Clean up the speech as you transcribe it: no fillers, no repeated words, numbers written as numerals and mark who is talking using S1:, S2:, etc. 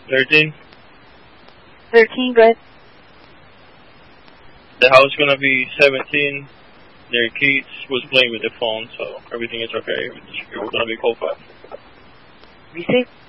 S1: 13?
S2: 13, go ahead.
S1: The house gonna be 17. Their kids was playing with the phone, so everything is okay. It's gonna be code 5.
S2: Receive.